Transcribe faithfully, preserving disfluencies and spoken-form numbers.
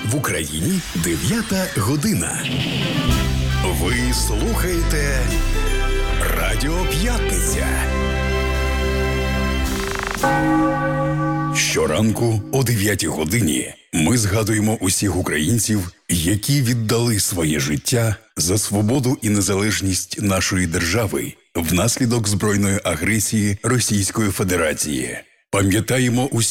В Україні дев'ята година. Ви слухаєте Радіо П'ятниця. Щоранку о дев'ятій годині ми згадуємо усіх українців, які віддали своє життя за свободу і незалежність нашої держави внаслідок збройної агресії Російської Федерації. Пам'ятаємо усіх